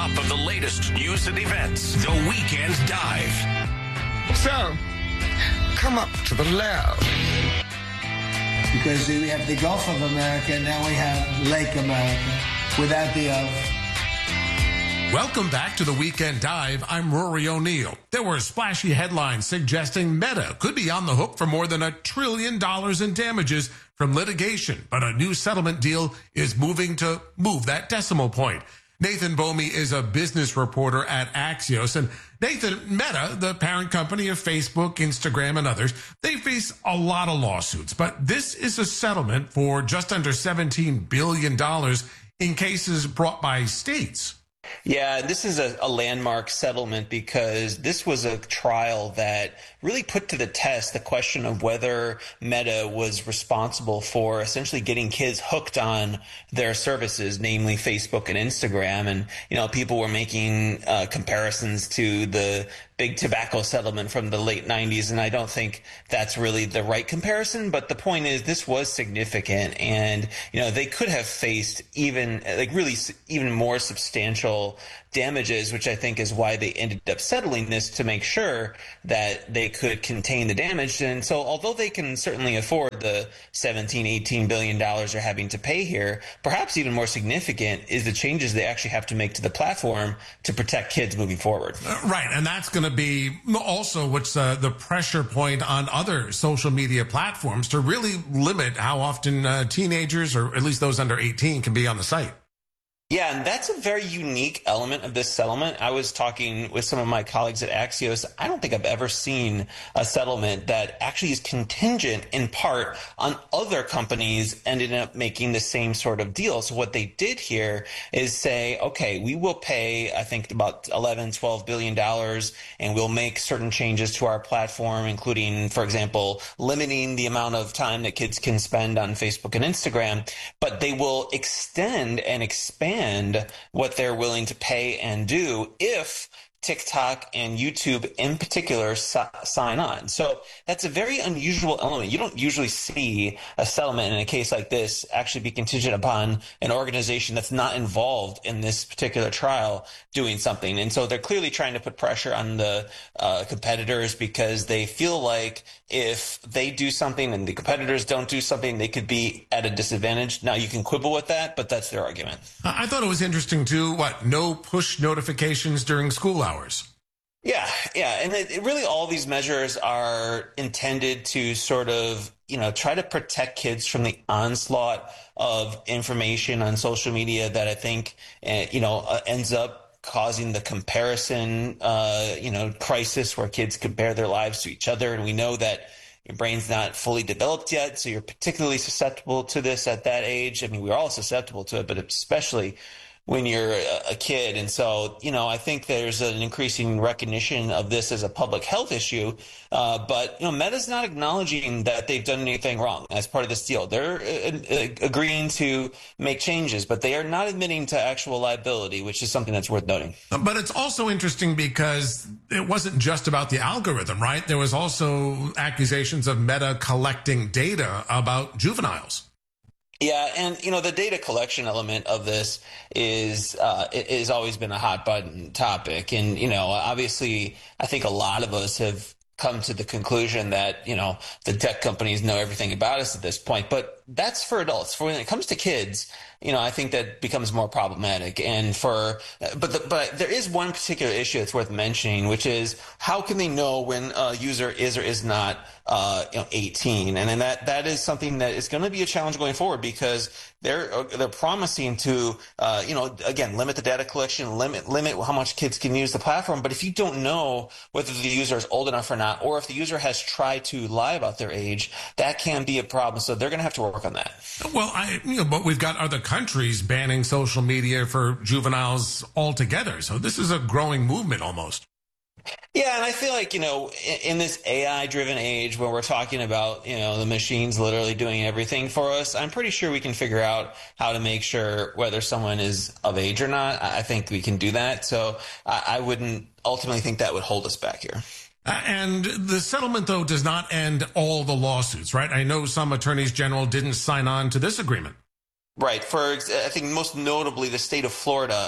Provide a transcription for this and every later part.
top of the latest news and events. The Weekend Dive. So, come up to the left. Because we have the Gulf of America, now we have Lake America without the of. Welcome back to the Weekend Dive. I'm Rory O'Neill. There were splashy headlines suggesting Meta could be on the hook for more than $1 trillion in damages from litigation, but a new settlement deal is moving to move that decimal point. Nathan Bomey is a business reporter at Axios. And Nathan, Meta, the parent company of Facebook, Instagram, and others, they face a lot of lawsuits. But this is a settlement for just under $17 billion in cases brought by states. Yeah, this is a landmark settlement because this was a trial that really put to the test the question of whether Meta was responsible for essentially getting kids hooked on their services, namely Facebook and Instagram. And, you know, people were making comparisons to the big tobacco settlement from the late 90s, and I don't think that's really the right comparison. But the point is, this was significant, and you know they could have faced even more substantial damages, which I think is why they ended up settling this, to make sure that they could contain the damage. And so although they can certainly afford the $17-18 billion they're having to pay here, perhaps even more significant is the changes they actually have to make to the platform to protect kids moving forward. Right, and that's going to be also what's the pressure point on other social media platforms to really limit how often teenagers, or at least those under 18, can be on the site. Yeah, and that's a very unique element of this settlement. I was talking with some of my colleagues at Axios. I don't think I've ever seen a settlement that actually is contingent in part on other companies ending up making the same sort of deal. So what they did here is say, okay, we will pay, I think, about $11-12 billion, and we'll make certain changes to our platform, including, for example, limiting the amount of time that kids can spend on Facebook and Instagram. But they will extend and expand what they're willing to pay and do if TikTok and YouTube in particular sign on. So that's a very unusual element. You don't usually see a settlement in a case like this actually be contingent upon an organization that's not involved in this particular trial doing something. And so they're clearly trying to put pressure on the competitors, because they feel like if they do something and the competitors don't do something, they could be at a disadvantage. Now, you can quibble with that, but that's their argument. I thought it was interesting, too, no push notifications during school hours. Yeah. And it really, all these measures are intended to sort of, try to protect kids from the onslaught of information on social media that I think, ends up causing the comparison, crisis where kids compare their lives to each other. And we know that your brain's not fully developed yet, so you're particularly susceptible to this at that age. I mean, we're all susceptible to it, but especially when you're a kid. And so, I think there's an increasing recognition of this as a public health issue. But, Meta's not acknowledging that they've done anything wrong as part of this deal. They're agreeing to make changes, but they are not admitting to actual liability, which is something that's worth noting. But it's also interesting because it wasn't just about the algorithm, right? There was also accusations of Meta collecting data about juveniles. Yeah, and the data collection element of this is it has always been a hot button topic, and obviously I think a lot of us have come to the conclusion that the tech companies know everything about us at this point, but that's for adults. For when it comes to kids, I think that becomes more problematic. And but there is one particular issue that's worth mentioning, which is how can they know when a user is or is not 18? And then that is something that is going to be a challenge going forward, because they're promising to again limit the data collection, limit how much kids can use the platform. But if you don't know whether the user is old enough or not, or if the user has tried to lie about their age, that can be a problem. So they're going to have to work on that. Well, but we've got other countries banning social media for juveniles altogether. So this is a growing movement almost. Yeah, and I feel like, in this AI-driven age where we're talking about, the machines literally doing everything for us, I'm pretty sure we can figure out how to make sure whether someone is of age or not. I think we can do that. So I wouldn't ultimately think that would hold us back here. And the settlement, though, does not end all the lawsuits, right? I know some attorneys general didn't sign on to this agreement. Right. I think most notably, the state of Florida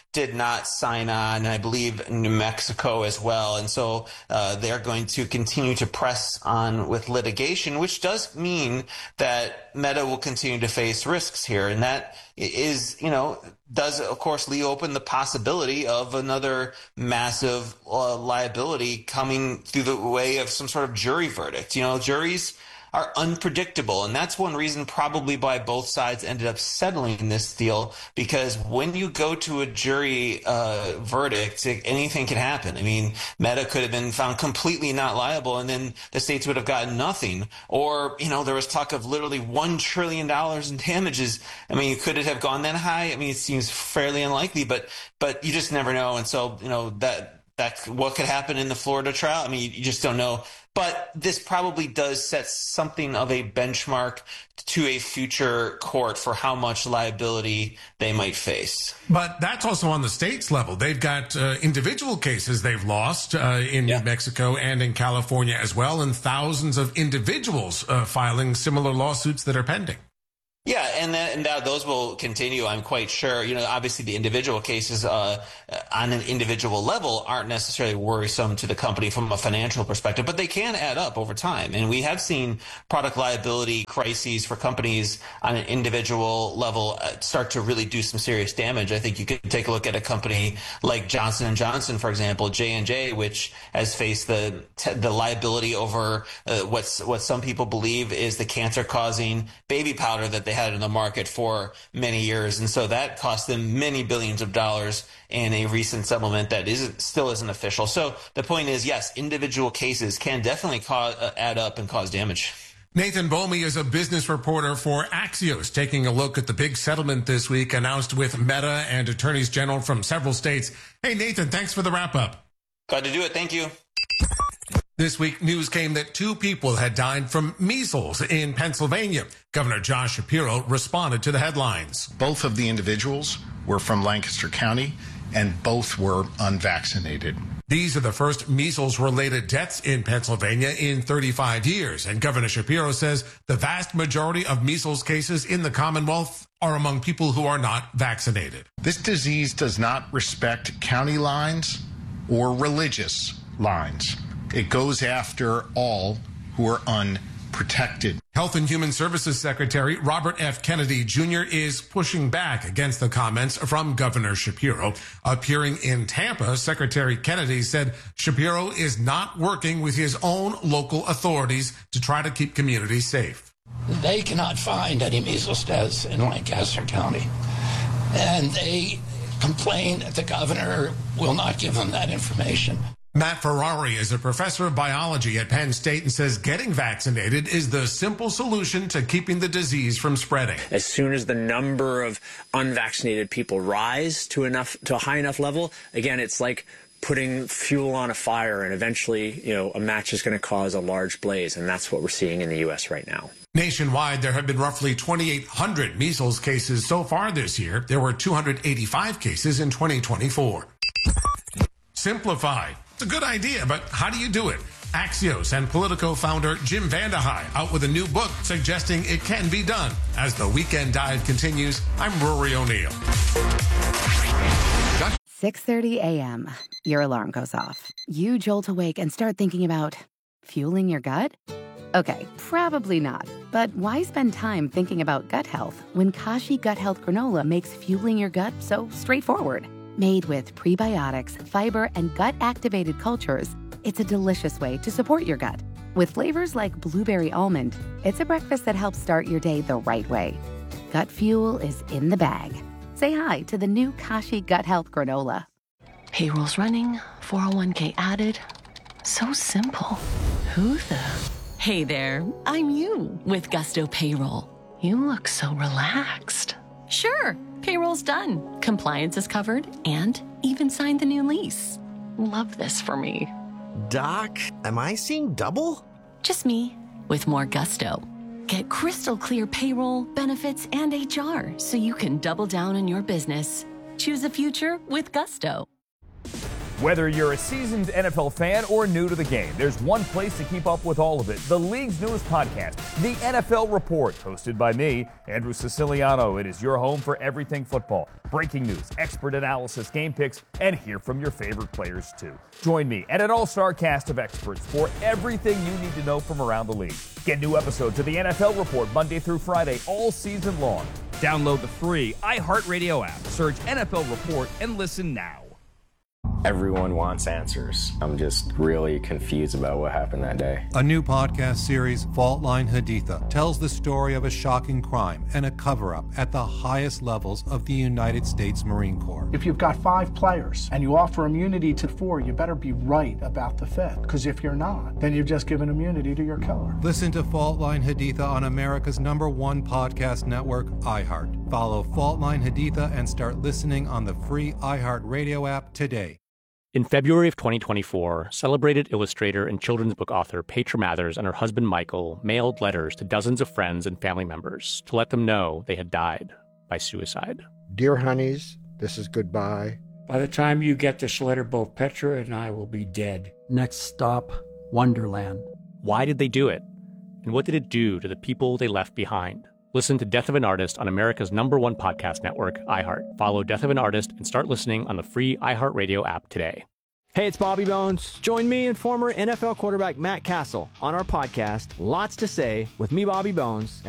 did not sign on, and I believe New Mexico as well. And so they're going to continue to press on with litigation, which does mean that Meta will continue to face risks here. And that is, does, of course, leave open the possibility of another massive liability coming through the way of some sort of jury verdict. Juries are unpredictable, and that's one reason probably why both sides ended up settling this deal, because when you go to a jury verdict, anything can happen. I mean, Meta could have been found completely not liable, and then the states would have gotten nothing. Or, there was talk of literally $1 trillion in damages. I mean, could it have gone that high? I mean, it seems fairly unlikely, but you just never know. And so, that what could happen in the Florida trial? I mean, you just don't know. But this probably does set something of a benchmark to a future court for how much liability they might face. But that's also on the state's level. They've got individual cases they've lost in New Mexico and in California as well, and thousands of individuals filing similar lawsuits that are pending. Yeah, and those will continue, I'm quite sure. Obviously the individual cases on an individual level aren't necessarily worrisome to the company from a financial perspective, but they can add up over time. And we have seen product liability crises for companies on an individual level start to really do some serious damage. I think you could take a look at a company like Johnson & Johnson, for example, J&J, which has faced the liability over what some people believe is the cancer-causing baby powder that they had in the market for many years. And so that cost them many billions of dollars in a recent settlement that still isn't official. So the point is, yes, individual cases can definitely add up and cause damage. Nathan Bomey is a business reporter for Axios, taking a look at the big settlement this week announced with Meta and attorneys general from several states. Hey, Nathan, thanks for the wrap-up. Glad to do it. Thank you. This week, news came that 2 people had died from measles in Pennsylvania. Governor Josh Shapiro responded to the headlines. Both of the individuals were from Lancaster County, and both were unvaccinated. These are the first measles-related deaths in Pennsylvania in 35 years, and Governor Shapiro says the vast majority of measles cases in the Commonwealth are among people who are not vaccinated. This disease does not respect county lines or religious lines. It goes after all who are unprotected. Health and Human Services Secretary Robert F. Kennedy Jr. is pushing back against the comments from Governor Shapiro. Appearing in Tampa, Secretary Kennedy said Shapiro is not working with his own local authorities to try to keep communities safe. They cannot find any measles deaths in Lancaster County, and they complain that the governor will not give them that information. Matt Ferrari is a professor of biology at Penn State and says getting vaccinated is the simple solution to keeping the disease from spreading. As soon as the number of unvaccinated people rise to a high enough level, again, it's like putting fuel on a fire, and eventually, a match is going to cause a large blaze, and that's what we're seeing in the U.S. right now. Nationwide, there have been roughly 2,800 measles cases so far this year. There were 285 cases in 2024. Simplify. It's a good idea, but how do you do it? Axios and Politico founder Jim Vandehei out with a new book suggesting it can be done. As the Weekend Dive continues, I'm Rory O'Neill. 6:30 a.m. Your alarm goes off. You jolt awake and start thinking about fueling your gut? Okay, probably not. But why spend time thinking about gut health when Kashi Gut Health Granola makes fueling your gut so straightforward? Made with prebiotics, fiber, and gut-activated cultures, it's a delicious way to support your gut. With flavors like blueberry almond, it's a breakfast that helps start your day the right way. Gut fuel is in the bag. Say hi to the new Kashi Gut Health Granola. Payroll's running, 401k added. So simple. Who the? Hey there, I'm you with Gusto Payroll. You look so relaxed. Sure, payroll's done. Compliance is covered and even signed the new lease. Love this for me. Doc, am I seeing double? Just me with more Gusto. Get crystal clear payroll, benefits, and HR so you can double down on your business. Choose a future with Gusto. Whether you're a seasoned NFL fan or new to the game, there's one place to keep up with all of it. The league's newest podcast, The NFL Report, hosted by me, Andrew Siciliano. It is your home for everything football. Breaking news, expert analysis, game picks, and hear from your favorite players too. Join me and an all-star cast of experts for everything you need to know from around the league. Get new episodes of The NFL Report Monday through Friday all season long. Download the free iHeartRadio app, search NFL Report, and listen now. Everyone wants answers. I'm just really confused about what happened that day. A new podcast series, Fault Line Haditha, tells the story of a shocking crime and a cover-up at the highest levels of the United States Marine Corps. If you've got 5 players and you offer immunity to 4, you better be right about the 5th. Because if you're not, then you've just given immunity to your killer. Listen to Fault Line Haditha on America's #1 podcast network, iHeart. Follow Fault Line Haditha and start listening on the free iHeartRadio app today. In February of 2024, celebrated illustrator and children's book author Petra Mathers and her husband Michael mailed letters to dozens of friends and family members to let them know they had died by suicide. Dear honeys, this is goodbye. By the time you get this letter, both Petra and I will be dead. Next stop, Wonderland. Why did they do it? And what did it do to the people they left behind? Listen to Death of an Artist on America's #1 podcast network, iHeart. Follow Death of an Artist and start listening on the free iHeartRadio app today. Hey, it's Bobby Bones. Join me and former NFL quarterback Matt Castle on our podcast, Lots to Say, with me, Bobby Bones,